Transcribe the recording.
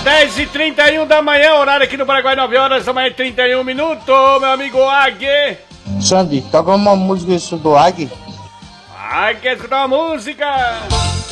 10h31 da manhã, horário aqui no Paraguai, 9 horas da manhã, 31 minutos, meu amigo Agui. Sandy, toca uma música do Agui. Quer escutar uma música?